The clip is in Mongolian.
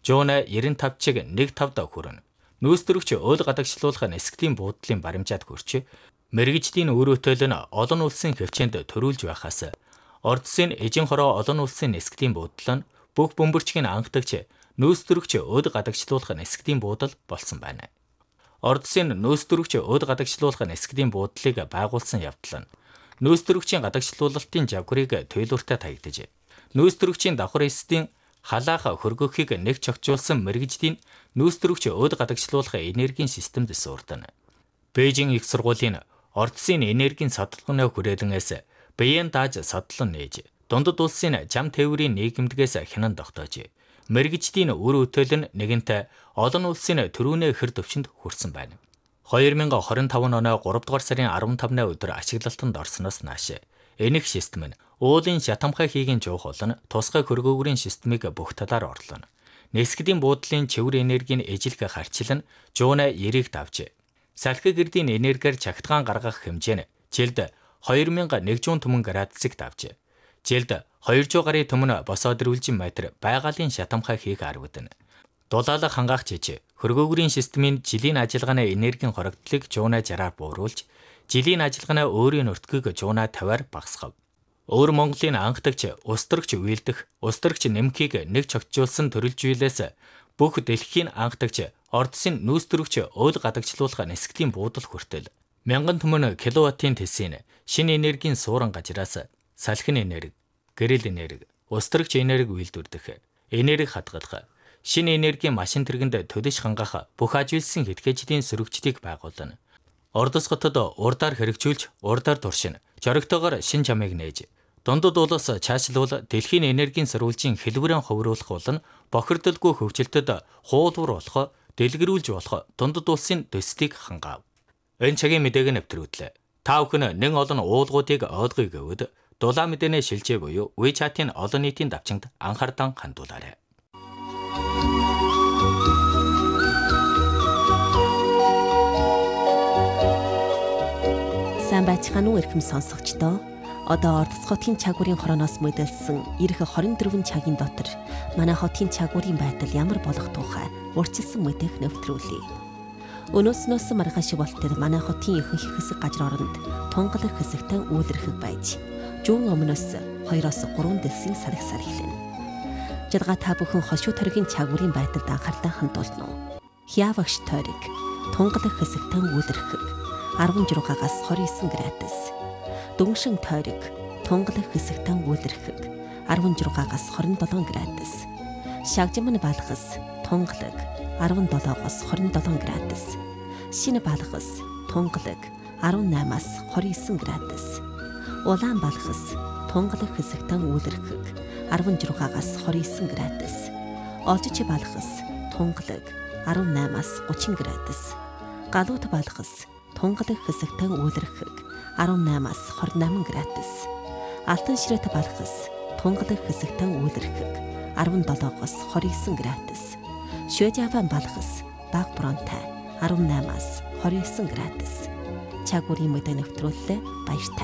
Жууна 95 чиг 1.5 хүрнэ. Нүүстрэгч уул гадагшлуулах нисгдийн буудлын баримжаад хүрч мэрэгжлийн өрөөтөл нь олон улсын хвчээнд төрүүлж байхаас Ордсын эжин хороо олон улсын нисгдийн буудлал нь бүх бөмбөрчгийн анхдагч нүүстрэгч уул гадагшлуулах нисгдийн буудал болсон байна. Ордсын нүүстрэгч уул гадагшлуулах нисгдийн буудлыг байгуулсан явдал нь нүүстрэгчийн гадагшлуулалтын жавхрыг туйлууртай таягдж, нүүстрэгчийн давхар эсдийн халаах хөргөхийг нэг чогчулсан мэрэгжлийн нүүстрэгч уул гадагшлуулах энергийн системд суурдана. Бээжин их сургуулийн Ордсын энергийн садлганы хүрээлэнээс биеийн дааж садлан нээж, дундад улсын жам тээврийн нийгэмдгээс хянан тогтоож, мэрэгжлийн үр өтөл нь нэгэнтээ олон улсын төрүүнээ хэр төвчөнд хүрсэн байна. 2025 оны 3 дугаар сарын 15-ны өдөр ашиглалтанд орсноос нааш энэх систем нь уулын шатамхай хийгийн жуух болон тусгай хөргөөгрийн системийг бүх талаар орлоно. Нисгдийн буудлын цэвэр энергийн эжилх харьцал нь жууна 90-ийг давж, салхи гэрдийн энергиэр чагтгаан гаргах хэмжээ нь жилд 2100 түмэн градусыг давж, жилд 200 гарын түмэн босоод ирүүлжин метр байгалийн шатамхай хийх арвагдана. Дулаалга хангаах жиж, хөргөөгрийн системийн жилийн ажиллагааны энергийн хорогдлыг жууна 60-аар бууруулж, жилийн ажиллагааны өөрийн өртгийг жууна 50-аар багасгав. Өөр Монголын анхдагч устрагч үйлдэх, устрагч нэмхийг нэг чогтжуулсан төрөлжүүлээс бүх дэлхийн анхдагч Ордсын нүүстрэгч уул гадагшлуулах нисгдийн буудал хүртэл 1000 түмэн киловаттын тесийн шинэ энергийн сууран гажраас салхин энерги, гэрэл энерги, устрагч энерги үйлдвэрлэх, энерги хадгалах, шинэ энергийн машин тэргэнд төлөж хангах бүх ажилсан хэдгээжлийн сөрөгчдийг байгуулна. Ордос хотод урдаар хэрэгжүүлж, урдаар туршин, жоригтойгоор шин чамыг нээж, дундад улс чаашлуул дэлхийн энергийн сурвалжийн хэлбэрэн ховруулах болон бохирдолгүй хөгжилтөд хуулбар болох, дэлгэрүүлж болох дундад улсын дөслийг хангаав. Энэ цагийн мэдээг нэвтрүүлээ. Та бүхэн нэн олон уулгуудыг ойлгоё гэвд дулаан мэдээний шилжээ буюу WeChat-ийн олон нийтийн давчингд анхаардан хандуулаарай. Сайн байцгаана уу эрхэм сонсогчдоо. Одоо Ордос хотын чагуурын хорооноос мэдээлсэн ирэх 24 цагийн дотор манай хотын чагуурын байдал ямар болох тухай урьдчилсан мэдээг нэвтрүүлье. Өнөөснөөс маргааш болтер манай хотын ихэнх хэсэг газар оронд тунгалаг хэсэгтэй үүлэрхэг байж, жүүн өмнөөс 2-3 дэлсийн сархисаар эхлэнэ. Жадгаа та бүхэн хошуу төргийн чагуурын байдалд анхаарлаа хандуулна уу? Хявагш тойрог тунгалаг хэсэгтэй үүлэрхэг 16-аас 29 градус. Дүншин тойрог тунгалаг хэсэгтэй үүлэрхэг 16-аас 27 градус. Шагжимн балгас тунгалаг 17-оос 27 градус. Шинэ балгас тунгалаг 18-аас 29 градус. Улаан балгас тунгалаг хэсэгтэй үүлэрхэг 16-аас 29 градус. Олжич балгас тунгалаг 18-аас 30 градус. Галуут балгас тунгалаг хэсэгтэй үүлэрхэг 18-аас 28 градус. Алтан ширэт балгас тунгалаг хэсэгтэй үүлэрхэг 17-оос 29 градус. Швежаван балгас баг бронтай 18-аас 29 градус. Чагуурын мэдээ нэвтрүүлэлээ баяртай.